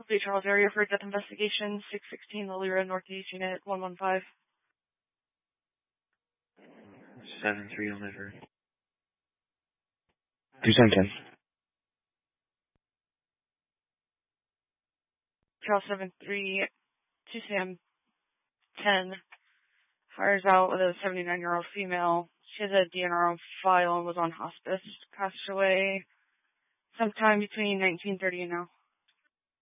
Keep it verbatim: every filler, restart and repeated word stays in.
Bay Charles area for death investigation, six sixteen Lily Road Northeast, Unit one one five. seven three deliver. two seven ten. Charles seven three, two Sam ten, hires out with a seventy-nine-year-old female. She has a D N R on file and was on hospice. Passed away sometime between nineteen thirty and now.